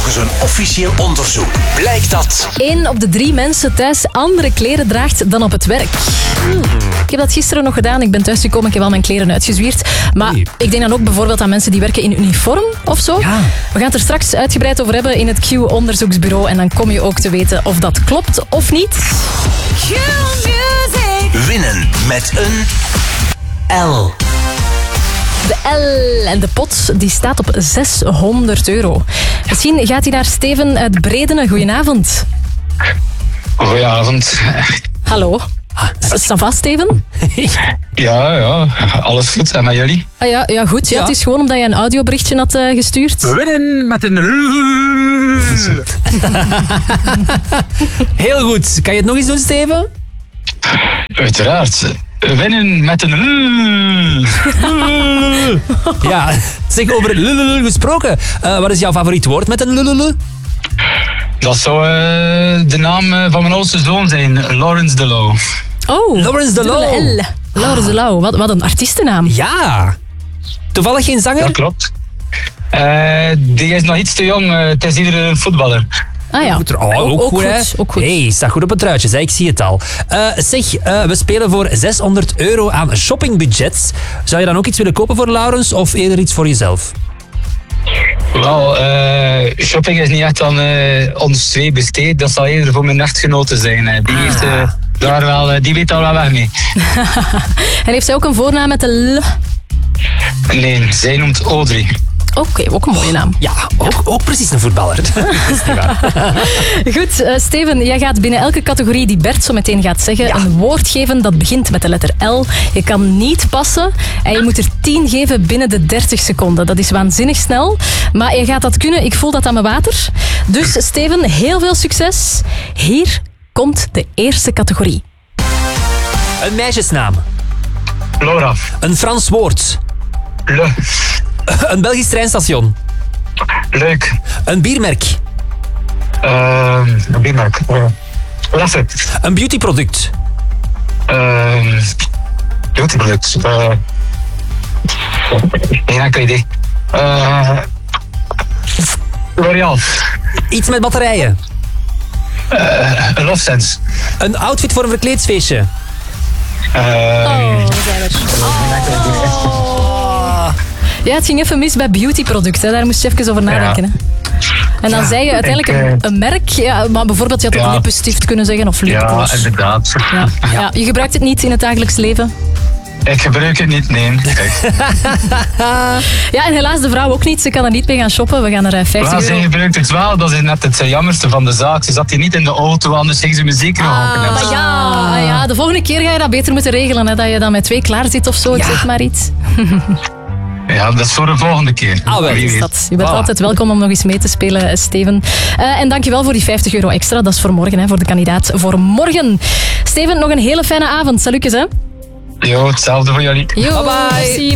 Volgens een officieel onderzoek blijkt dat 1 op de 3 mensen thuis andere kleren draagt dan op het werk. Ik heb dat gisteren nog gedaan. Ik ben thuisgekomen, ik heb al mijn kleren uitgezwierd. Maar ik denk dan ook bijvoorbeeld aan mensen die werken in uniform of zo. Ja. We gaan het er straks uitgebreid over hebben in het Q-onderzoeksbureau. En dan kom je ook te weten of dat klopt of niet. winnen met een L. De L en de pot die staat op €600. Misschien gaat hij naar Steven uit Bredene. Goedenavond. Goedenavond. Hallo. Ça va, Steven? Ja, alles goed. En met jullie? Ah ja, goed. Ja, het is gewoon omdat je een audioberichtje had gestuurd. Winnen met een... Heel goed. Kan je het nog eens doen, Steven? Uiteraard. Winnen met een... Ja, zeg, over lululu gesproken. Wat is jouw favoriet woord met een lululu? Dat zou de naam van mijn oudste zoon zijn. Lawrence DeLow. Oh, Lawrence DeLow. dubbele L. Lawrence DeLow. Wat een artiestennaam. Ja. Toevallig geen zanger? Dat klopt. Die is nog iets te jong. Het is ieder een voetballer. Ah ja. Ook goed, hè? Ook goed. Hey, staat goed op het truitje, zeg, ik zie het al. We spelen voor €600 aan shoppingbudget. Zou je dan ook iets willen kopen voor Laurens of eerder iets voor jezelf? Wel, shopping is niet echt aan ons twee besteed. Dat zal eerder voor mijn echtgenote zijn. Die heeft daar wel, die weet daar wel weg mee. En heeft zij ook een voornaam met de L? Nee, zij noemt Audrey. Oké, ook een mooie naam. Ja, ook precies een voetballer. Dat is niet waar. Goed, Steven, jij gaat binnen elke categorie die Bert zo meteen gaat zeggen een woord geven dat begint met de letter L. Je kan niet passen en je moet er 10 geven binnen de 30 seconden. Dat is waanzinnig snel, maar je gaat dat kunnen. Ik voel dat aan mijn water. Dus Steven, heel veel succes. Hier komt de eerste categorie. Een meisjesnaam. Laura. Een Frans woord. Le. Een Belgisch treinstation. Leuk. Een biermerk. Een biermerk. Lasse. Een beautyproduct. Beautyproduct. Geen enkel idee. L'Oréal. Iets met batterijen. Een Love Sense. Een outfit voor een verkleedsfeestje. Ja, het ging even mis bij beautyproducten. Daar moest je even over nadenken. Hè. En dan zei je uiteindelijk een merk. Ja, maar bijvoorbeeld, je had ook lippenstift kunnen zeggen of lipgloss. Ja, inderdaad. Ja, je gebruikt het niet in het dagelijks leven. Ik gebruik het niet, nee. Ja, en helaas de vrouw ook niet. Ze kan er niet mee gaan shoppen. We gaan er €50. Zij gebruikt het wel, dat is net het jammerste van de zaak. Ze zat hier niet in de auto, anders ging ze muziek horen. Maar ja, de volgende keer ga je dat beter moeten regelen. Hè, dat je dan met 2 klaar zit of zo. Ik zeg maar iets. Ja, dat is voor de volgende keer. wel. Is dat. Je bent altijd welkom om nog eens mee te spelen, Steven. En dankjewel voor die €50 extra. Dat is voor morgen, hè, voor de kandidaat voor morgen. Steven, nog een hele fijne avond. Salutjes, hè. Jo, hetzelfde voor jullie. Bye bye.